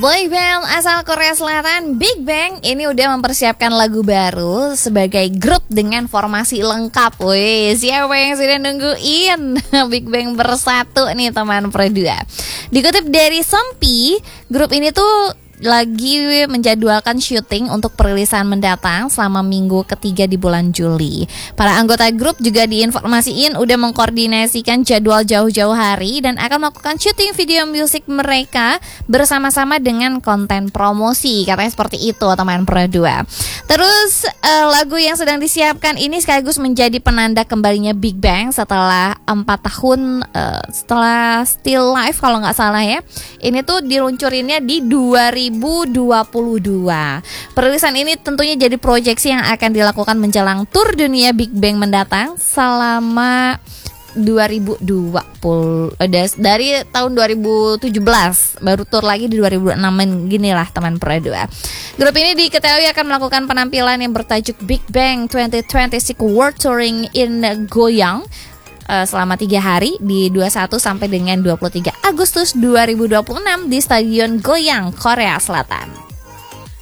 Boyband asal Korea Selatan Big Bang ini udah mempersiapkan lagu baru sebagai grup dengan formasi lengkap. Wih, siapa yang sudah nungguin Big Bang bersatu nih teman Pro2. Dikutip dari Sompi, grup ini tuh lagi menjadwalkan syuting untuk perilisan mendatang selama minggu ketiga di bulan Juli. Para anggota grup juga diinformasiin udah mengkoordinasikan jadwal jauh-jauh hari dan akan melakukan syuting video musik mereka bersama-sama dengan konten promosi. Katanya seperti itu teman Pro2. Terus lagu yang sedang disiapkan ini sekaligus menjadi penanda kembalinya Big Bang setelah 4 tahun setelah Still Life kalau nggak salah ya. Ini tuh diluncurinnya di 2022. Perilisan ini tentunya jadi proyeksi yang akan dilakukan menjelang tur dunia Big Bang mendatang selama 2020 dari tahun 2017 baru tur lagi di 2006 ginilah teman Pro2. Grup ini diketahui akan melakukan penampilan yang bertajuk Big Bang 2026 World Touring in Goyang selama 3 hari di 21 sampai dengan 23 Agustus 2026 di Stadion Goyang, Korea Selatan.